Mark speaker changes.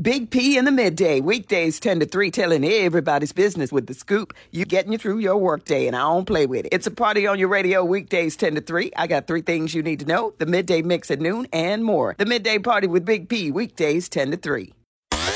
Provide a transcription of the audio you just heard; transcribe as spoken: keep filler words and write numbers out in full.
Speaker 1: Big P in the midday, weekdays ten to three, telling everybody's business with the scoop. You getting you through your workday, and I don't play with it. It's a party on your radio, weekdays ten to three. I got three things you need to know: the midday mix at noon and more. The midday party with Big P, weekdays ten to three.